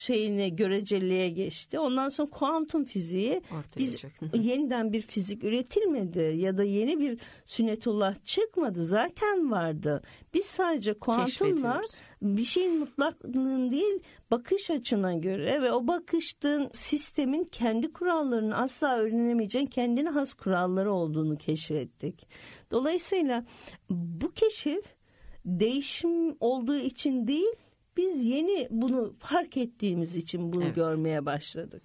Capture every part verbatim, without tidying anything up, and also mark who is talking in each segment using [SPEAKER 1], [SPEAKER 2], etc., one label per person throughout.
[SPEAKER 1] şeyine, göreceliliğe geçti. Ondan sonra kuantum fiziği,
[SPEAKER 2] ortaya
[SPEAKER 1] biz
[SPEAKER 2] çık.
[SPEAKER 1] yeniden bir fizik üretilmedi ya da yeni bir sünnetullah çıkmadı. Zaten vardı. Biz sadece kuantumla bir şeyin mutlaklığın değil, bakış açına göre ve o bakıştığın sistemin kendi kurallarını asla öğrenemeyeceğin kendine has kuralları olduğunu keşfettik. Dolayısıyla bu keşif değişim olduğu için değil, biz yeni bunu fark ettiğimiz için bunu evet. görmeye başladık.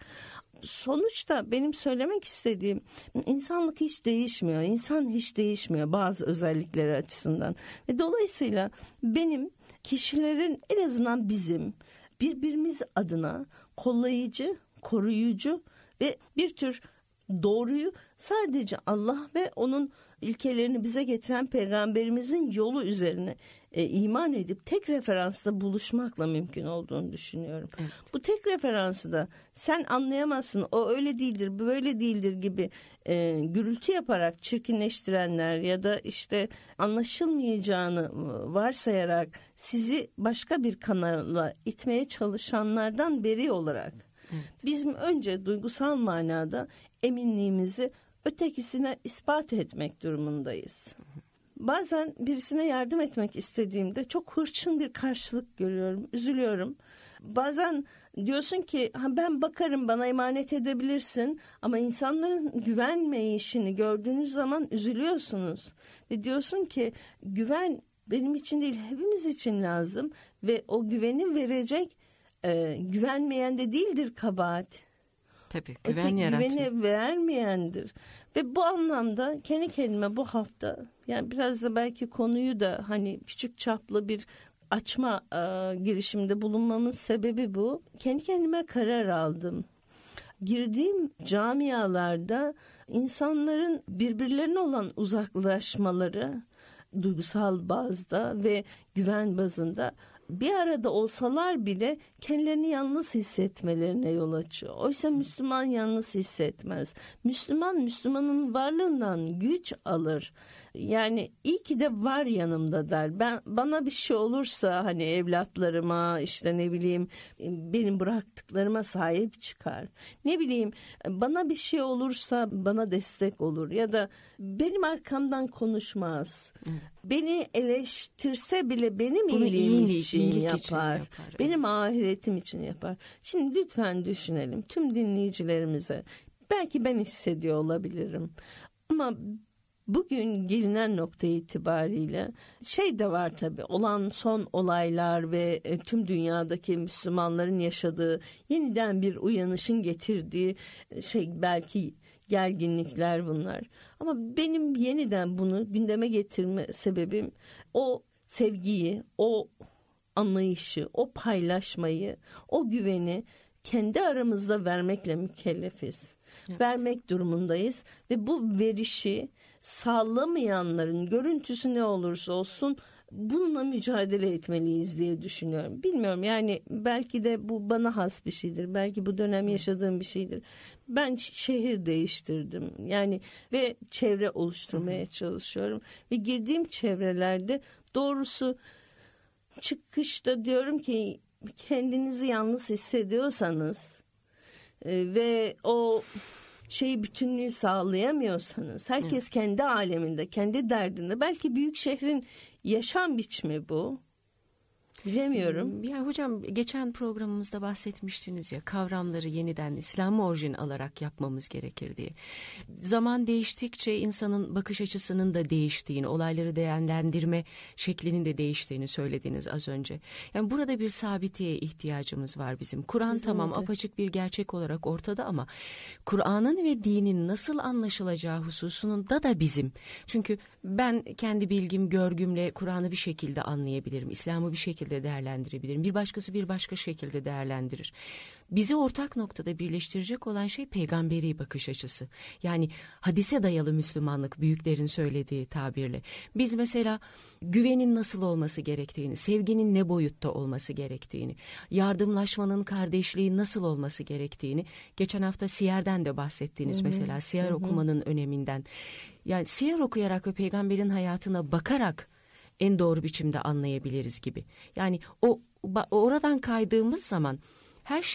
[SPEAKER 1] Sonuçta benim söylemek istediğim, insanlık hiç değişmiyor. İnsan hiç değişmiyor bazı özellikleri açısından. Ve dolayısıyla benim kişilerin, en azından bizim birbirimiz adına kollayıcı, koruyucu ve bir tür doğruyu sadece Allah ve onun ilkelerini bize getiren peygamberimizin yolu üzerine e, iman edip tek referansta buluşmakla mümkün olduğunu düşünüyorum. Evet. Bu tek referansı da sen anlayamazsın, o öyle değildir, böyle değildir gibi e, gürültü yaparak çirkinleştirenler ya da işte anlaşılmayacağını varsayarak sizi başka bir kanala itmeye çalışanlardan beri olarak evet. bizim önce duygusal manada eminliğimizi ötekisine ispat etmek durumundayız. Bazen birisine yardım etmek istediğimde çok hırçın bir karşılık görüyorum, üzülüyorum. Bazen diyorsun ki ben bakarım, bana emanet edebilirsin, ama insanların güvenmeyişini gördüğünüz zaman üzülüyorsunuz. Ve diyorsun ki güven benim için değil, hepimiz için lazım ve o güveni verecek e, güvenmeyen de değildir kabahat.
[SPEAKER 2] Tabii, güven yaratıyor.
[SPEAKER 1] Güveni vermeyendir. Ve bu anlamda kendi kendime bu hafta, yani biraz da belki konuyu da hani küçük çaplı bir açma e, girişimde bulunmamın sebebi bu. Kendi kendime karar aldım. Girdiğim camialarda insanların birbirlerine olan uzaklaşmaları duygusal bazda ve güven bazında bir arada olsalar bile kendilerini yalnız hissetmelerine yol açıyor. Oysa Müslüman yalnız hissetmez. Müslüman, Müslümanın varlığından güç alır. Yani iyi ki de var yanımda der. Ben, bana bir şey olursa hani evlatlarıma, işte ne bileyim benim bıraktıklarıma sahip çıkar. Ne bileyim bana bir şey olursa bana destek olur ya da benim arkamdan konuşmaz. Evet. Beni eleştirse bile benim Bunu iyiliğim için, için yapar. Için yapar evet. Benim ahiretim için yapar. Şimdi lütfen düşünelim tüm dinleyicilerimize. Belki ben hissediyor olabilirim. Ama bugün gelinen nokta itibariyle şey de var tabii, olan son olaylar ve tüm dünyadaki Müslümanların yaşadığı yeniden bir uyanışın getirdiği şey, belki gerginlikler bunlar. Ama benim yeniden bunu gündeme getirme sebebim o sevgiyi, o anlayışı, o paylaşmayı, o güveni kendi aramızda vermekle mükellefiz. Evet. Vermek durumundayız ve bu verişi sağlamayanların görüntüsü ne olursa olsun bununla mücadele etmeliyiz diye düşünüyorum. Bilmiyorum, yani belki de bu bana has bir şeydir. Belki bu dönem yaşadığım bir şeydir. Ben şehir değiştirdim. Yani ve çevre oluşturmaya çalışıyorum. Ve girdiğim çevrelerde doğrusu çıkışta diyorum ki kendinizi yalnız hissediyorsanız ve o şeyi bütünlüğü sağlayamıyorsanız, herkes evet. kendi aleminde, kendi derdinde, belki büyük şehrin yaşam biçimi bu. Bilemiyorum.
[SPEAKER 2] Ya hocam, geçen programımızda bahsetmiştiniz ya, kavramları yeniden İslam'ı orijin alarak yapmamız gerekir diye. Zaman değiştikçe insanın bakış açısının da değiştiğini, olayları değerlendirme şeklinin de değiştiğini söylediniz az önce. Yani burada bir sabiteye ihtiyacımız var bizim. Kur'an tamam apaçık bir gerçek olarak ortada ama Kur'an'ın ve dinin nasıl anlaşılacağı hususunda da bizim. Çünkü ben kendi bilgim, görgümle Kur'an'ı bir şekilde anlayabilirim. İslam'ı bir şekilde değerlendirebilirim. Bir başkası bir başka şekilde değerlendirir. Bizi ortak noktada birleştirecek olan şey peygamberi bakış açısı. Yani hadise dayalı Müslümanlık, büyüklerin söylediği tabirle. Biz mesela güvenin nasıl olması gerektiğini, sevginin ne boyutta olması gerektiğini, yardımlaşmanın, kardeşliğin nasıl olması gerektiğini, geçen hafta Siyer'den de bahsettiğiniz, hı hı, mesela Siyer hı hı. okumanın öneminden. Yani Siyer okuyarak ve peygamberin hayatına bakarak en doğru biçimde anlayabiliriz gibi. Yani o oradan kaydığımız zaman her